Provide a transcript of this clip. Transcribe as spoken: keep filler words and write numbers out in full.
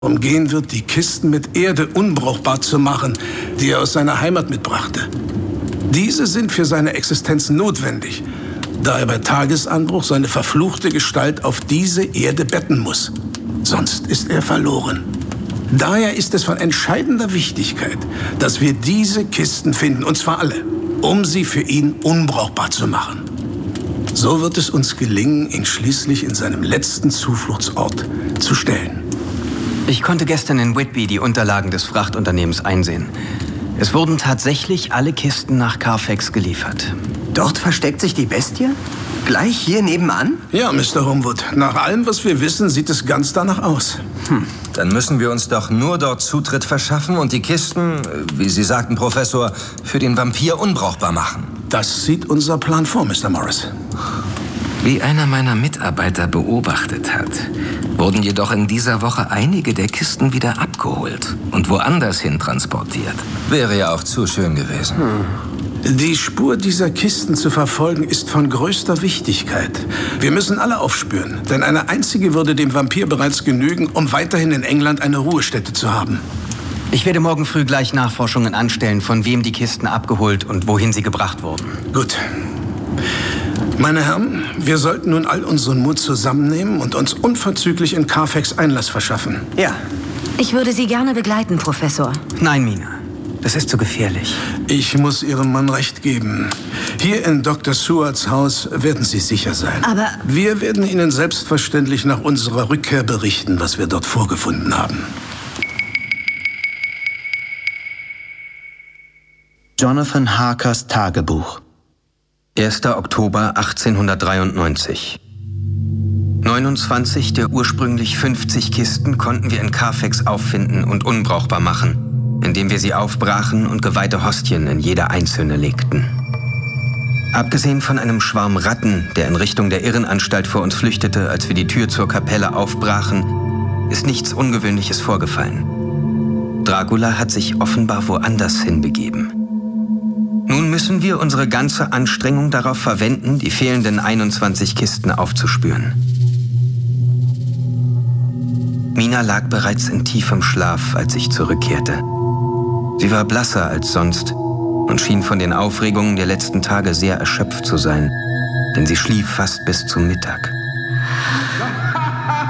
umgehen wird, die Kisten mit Erde unbrauchbar zu machen, die er aus seiner Heimat mitbrachte. Diese sind für seine Existenz notwendig, da er bei Tagesanbruch seine verfluchte Gestalt auf diese Erde betten muss. Sonst ist er verloren. Daher ist es von entscheidender Wichtigkeit, dass wir diese Kisten finden, und zwar alle, um sie für ihn unbrauchbar zu machen. So wird es uns gelingen, ihn schließlich in seinem letzten Zufluchtsort zu stellen. Ich konnte gestern in Whitby die Unterlagen des Frachtunternehmens einsehen. Es wurden tatsächlich alle Kisten nach Carfax geliefert. Dort versteckt sich die Bestie? Gleich hier nebenan? Ja, Mister Homewood. Nach allem, was wir wissen, sieht es ganz danach aus. Hm. Dann müssen wir uns doch nur dort Zutritt verschaffen und die Kisten, wie Sie sagten, Professor, für den Vampir unbrauchbar machen. Das sieht unser Plan vor, Mister Morris. Wie einer meiner Mitarbeiter beobachtet hat, wurden jedoch in dieser Woche einige der Kisten wieder abgeholt und woanders hin transportiert. Wäre ja auch zu schön gewesen. Hm. Die Spur dieser Kisten zu verfolgen ist von größter Wichtigkeit. Wir müssen alle aufspüren, denn eine einzige würde dem Vampir bereits genügen, um weiterhin in England eine Ruhestätte zu haben. Ich werde morgen früh gleich Nachforschungen anstellen, von wem die Kisten abgeholt und wohin sie gebracht wurden. Gut. Meine Herren, wir sollten nun all unseren Mut zusammennehmen und uns unverzüglich in Carfax Einlass verschaffen. Ja. Ich würde Sie gerne begleiten, Professor. Nein, Mina. Das ist zu gefährlich. Ich muss Ihrem Mann recht geben. Hier in Doktor Sewards Haus werden Sie sicher sein. Aber... Wir werden Ihnen selbstverständlich nach unserer Rückkehr berichten, was wir dort vorgefunden haben. Jonathan Harkers Tagebuch. erster Oktober achtzehnhundertdreiundneunzig. neunundzwanzig der ursprünglich fünfzig Kisten konnten wir in Carfax auffinden und unbrauchbar machen, indem wir sie aufbrachen und geweihte Hostien in jede einzelne legten. Abgesehen von einem Schwarm Ratten, der in Richtung der Irrenanstalt vor uns flüchtete, als wir die Tür zur Kapelle aufbrachen, ist nichts Ungewöhnliches vorgefallen. Dracula hat sich offenbar woanders hinbegeben. Nun müssen wir unsere ganze Anstrengung darauf verwenden, die fehlenden einundzwanzig Kisten aufzuspüren. Mina lag bereits in tiefem Schlaf, als ich zurückkehrte. Sie war blasser als sonst und schien von den Aufregungen der letzten Tage sehr erschöpft zu sein, denn sie schlief fast bis zum Mittag.